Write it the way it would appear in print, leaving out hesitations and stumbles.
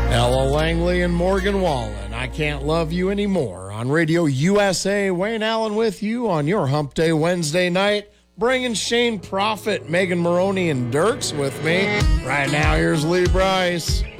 Ella Langley and Morgan Wallen, I Can't Love You Anymore on Radio USA. Wayne Allen with you on your Hump Day Wednesday night. Bringing Shane Prophet, Megan Maroney, and Dirks with me. Right now, here's Lee Bryce.